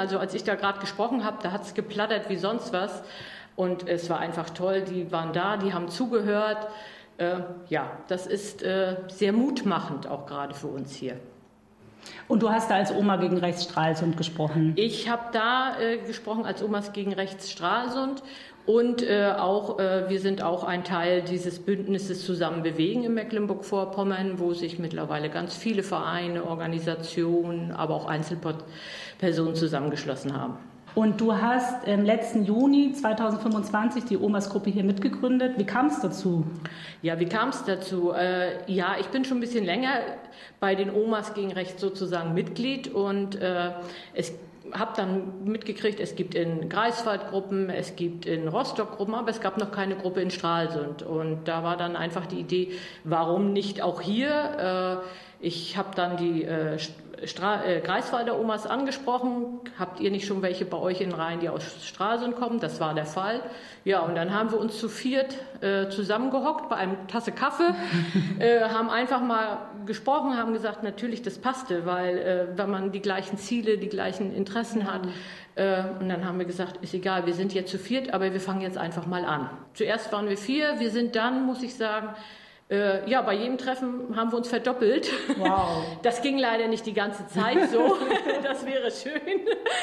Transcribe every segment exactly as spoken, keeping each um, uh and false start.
Also als ich da gerade gesprochen habe, da hat es geplattert wie sonst was. Und es war einfach toll. Die waren da, die haben zugehört. Äh, ja, das ist äh, sehr mutmachend auch gerade für uns hier. Und du hast da als Oma gegen Rechts Stralsund gesprochen? Ich habe da äh, gesprochen als Omas gegen Rechts Stralsund und äh, auch äh, wir sind auch ein Teil dieses Bündnisses Zusammen bewegen in Mecklenburg-Vorpommern, wo sich mittlerweile ganz viele Vereine, Organisationen, aber auch Einzelpersonen zusammengeschlossen haben. Und du hast im letzten Juni zweitausendfünfundzwanzig die Omas-Gruppe hier mitgegründet. Wie kam es dazu? Ja, wie kam es dazu? Äh, ja, ich bin schon ein bisschen länger bei den Omas gegen Rechts sozusagen Mitglied und äh, es habe dann mitgekriegt, es gibt in Greifswald Gruppen, es gibt in Rostock Gruppen, aber es gab noch keine Gruppe in Stralsund. Und da war dann einfach die Idee, warum nicht auch hier? Äh, ich habe dann die äh, Stra äh, Greifswalder Omas angesprochen. Habt ihr nicht schon welche bei euch in Reihen, die aus Stralsund kommen? Das war der Fall. Ja, und dann haben wir uns zu viert äh, zusammengehockt bei einem Tasse Kaffee, äh, haben einfach mal gesprochen, haben gesagt, natürlich, das passte, weil äh, wenn man die gleichen Ziele, die gleichen Interessen hat, äh, und dann haben wir gesagt, ist egal, wir sind jetzt zu viert, aber wir fangen jetzt einfach mal an. Zuerst waren wir vier, wir sind dann, muss ich sagen, Äh, ja, bei jedem Treffen haben wir uns verdoppelt. Wow. Das ging leider nicht die ganze Zeit so. Das wäre schön.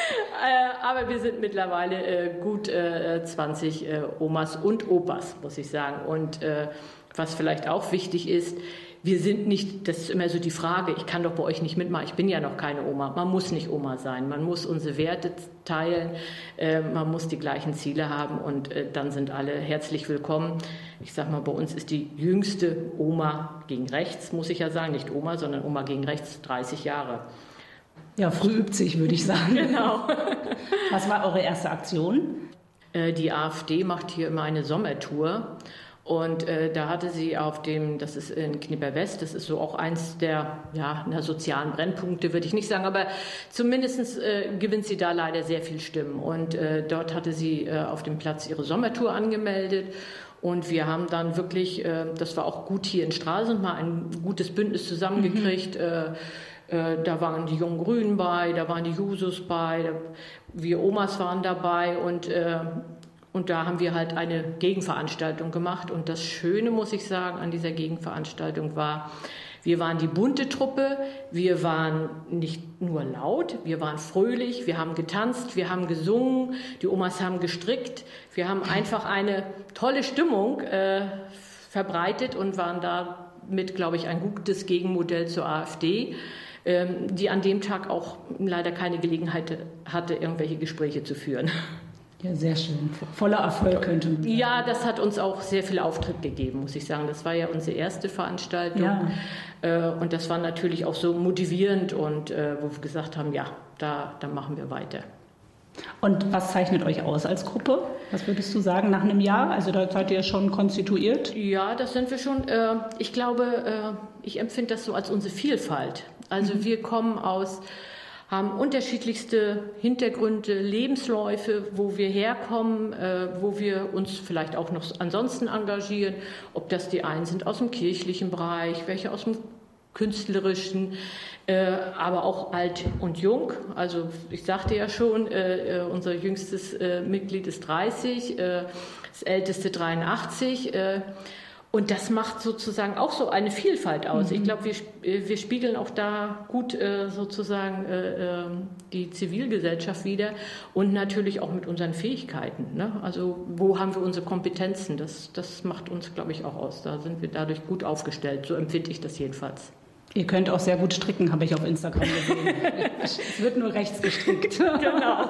Äh, aber wir sind mittlerweile äh, gut äh, zwanzig äh, Omas und Opas, muss ich sagen. Und äh, was vielleicht auch wichtig ist, wir sind nicht, das ist immer so die Frage, ich kann doch bei euch nicht mitmachen, ich bin ja noch keine Oma. Man muss nicht Oma sein, man muss unsere Werte teilen, äh, man muss die gleichen Ziele haben und äh, dann sind alle herzlich willkommen. Ich sag mal, bei uns ist die jüngste Oma gegen Rechts, muss ich ja sagen, nicht Oma, sondern Oma gegen Rechts, dreißig Jahre. Ja, früh übt sich, würde ich sagen. Genau. Was war eure erste Aktion? Äh, die AfD macht hier immer eine Sommertour. Und äh, da hatte sie auf dem, das ist in Knipperwest, das ist so auch eins der, ja, der sozialen Brennpunkte, würde ich nicht sagen, aber zumindest äh, gewinnt sie da leider sehr viel Stimmen. Und äh, dort hatte sie äh, auf dem Platz ihre Sommertour angemeldet. Und wir haben dann wirklich, äh, das war auch gut hier in Stralsund, mal ein gutes Bündnis zusammengekriegt. Mhm. Äh, äh, da waren die Jungen Grünen bei, da waren die Jusos bei, da, wir Omas waren dabei und äh, Und da haben wir halt eine Gegenveranstaltung gemacht. Und das Schöne, muss ich sagen, an dieser Gegenveranstaltung war, wir waren die bunte Truppe, wir waren nicht nur laut, wir waren fröhlich, wir haben getanzt, wir haben gesungen, die Omas haben gestrickt, wir haben einfach eine tolle Stimmung äh, verbreitet und waren damit, glaube ich, ein gutes Gegenmodell zur AfD, ähm, die an dem Tag auch leider keine Gelegenheit hatte, irgendwelche Gespräche zu führen. Ja, sehr schön. Voller Erfolg könnte man sagen. Ja, das hat uns auch sehr viel Auftritt gegeben, muss ich sagen. Das war ja unsere erste Veranstaltung. Ja. Und das war natürlich auch so motivierend und wo wir gesagt haben, ja, da, da machen wir weiter. Und was zeichnet euch aus als Gruppe? Was würdest du sagen nach einem Jahr? Also da seid ihr schon konstituiert? Ja, das sind wir schon. Ich glaube, ich empfinde das so als unsere Vielfalt. Also mhm. wir kommen aus... haben unterschiedlichste Hintergründe, Lebensläufe, wo wir herkommen, äh, wo wir uns vielleicht auch noch ansonsten engagieren, ob das die einen sind aus dem kirchlichen Bereich, welche aus dem künstlerischen, äh, aber auch alt und jung. Also ich sagte ja schon, äh, unser jüngstes äh, Mitglied ist dreißig, äh, das älteste dreiundachtzig. Äh, Und das macht sozusagen auch so eine Vielfalt aus. Mhm. Ich glaube, wir, wir spiegeln auch da gut äh, sozusagen äh, die Zivilgesellschaft wider und natürlich auch mit unseren Fähigkeiten. Ne? Also wo haben wir unsere Kompetenzen? Das, das macht uns, glaube ich, auch aus. Da sind wir dadurch gut aufgestellt. So empfinde ich das jedenfalls. Ihr könnt auch sehr gut stricken, habe ich auf Instagram gesehen. Es wird nur rechts gestrickt. Genau.